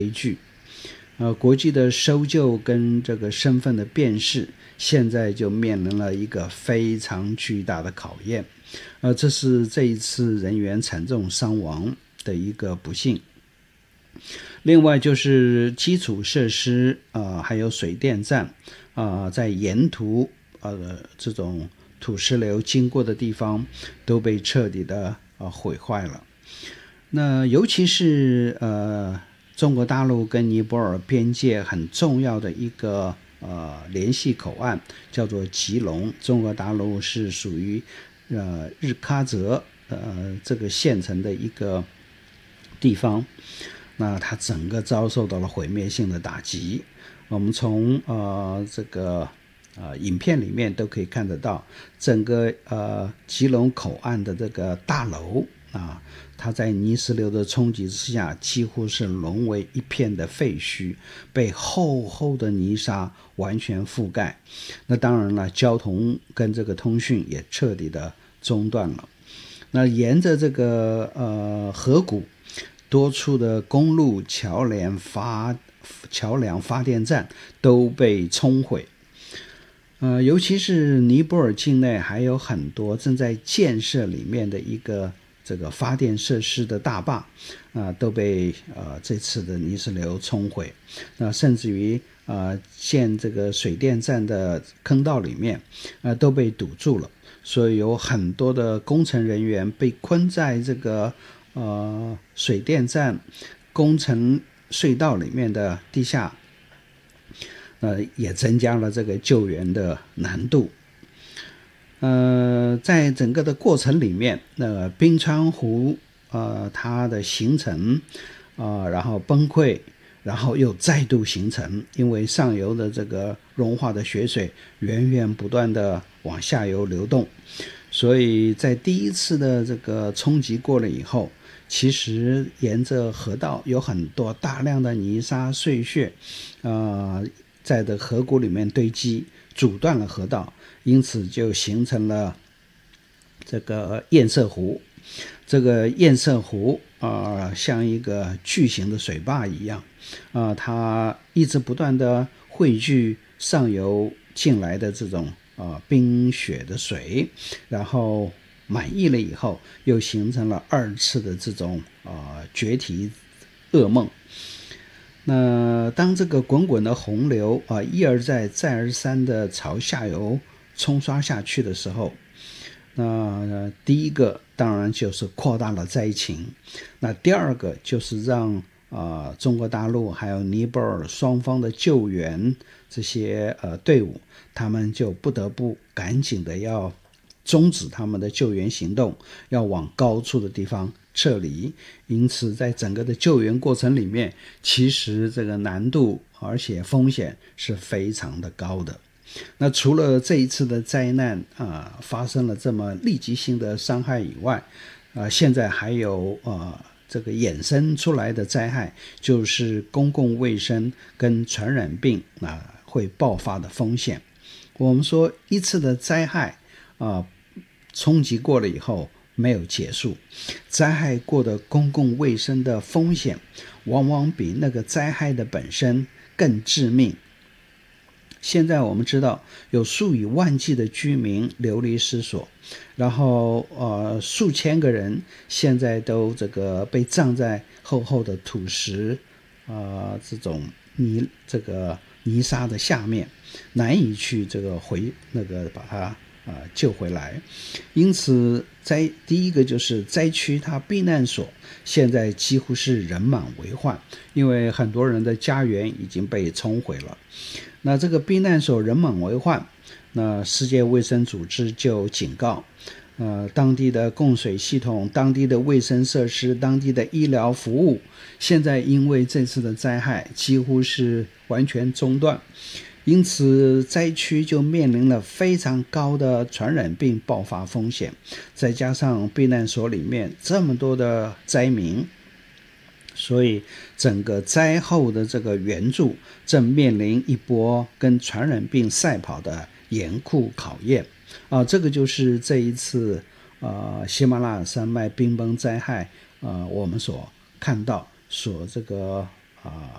国际的搜救跟这个身份的辨识，现在就面临了一个非常巨大的考验。这是这一次人员惨重伤亡的一个不幸。另外就是基础设施还有水电站在沿途这种土石流经过的地方都被彻底的毁坏了。那尤其是中国大陆跟尼泊尔边界很重要的一个联系口岸叫做吉隆，中国大陆是属于日喀则这个县城的一个地方，那它整个遭受到了毁灭性的打击。我们从这个影片里面都可以看得到，整个吉隆口岸的这个大楼它在泥石流的冲击之下几乎是沦为一片的废墟，被厚厚的泥沙完全覆盖。那当然了，交通跟这个通讯也彻底的中断了。那沿着这个河谷，多处的公路、桥梁、发电站都被冲毁。尤其是尼泊尔境内还有很多正在建设里面的一个这个发电设施的大坝都被这次的泥石流冲毁。那甚至于建这个水电站的坑道里面都被堵住了，所以有很多的工程人员被困在这个水电站工程隧道里面的地下，也增加了这个救援的难度。在整个的过程里面，冰川湖它的形成然后崩溃，然后又再度形成，因为上游的这个融化的雪水源源不断的往下游流动，所以在第一次的这个冲击过了以后，其实沿着河道有很多大量的泥沙碎屑在的河谷里面堆积，阻断了河道，因此就形成了这个堰塞湖。这个堰塞湖像一个巨型的水坝一样它一直不断的汇聚上游进来的这种冰雪的水，然后满溢了以后，又形成了二次的这种决堤噩梦。那当这个滚滚的洪流一而再再而三的朝下游冲刷下去的时候，那第一个当然就是扩大了灾情，那第二个就是让中国大陆还有尼泊尔双方的救援这些队伍，他们就不得不赶紧的要终止他们的救援行动，要往高处的地方撤离。因此在整个的救援过程里面，其实这个难度而且风险是非常的高的。那除了这一次的灾难发生了这么立即性的伤害以外，现在还有这个衍生出来的灾害，就是公共卫生跟传染病会爆发的风险。我们说一次的灾害冲击过了以后没有结束，灾害过的公共卫生的风险往往比那个灾害的本身更致命。现在我们知道有数以万计的居民流离失所，然后数千个人现在都这个被葬在厚厚的土石这种泥沙的下面，难以去这个把它救回来。因此第一个就是灾区它避难所现在几乎是人满为患，因为很多人的家园已经被冲毁了。那这个避难所人满为患，那世界卫生组织就警告当地的供水系统、当地的卫生设施、当地的医疗服务，现在因为这次的灾害几乎是完全中断，因此灾区就面临了非常高的传染病爆发风险，再加上避难所里面这么多的灾民，所以整个灾后的这个援助正面临一波跟传染病赛跑的严酷考验这个就是这一次喜马拉雅山脉冰崩灾害我们所看到这个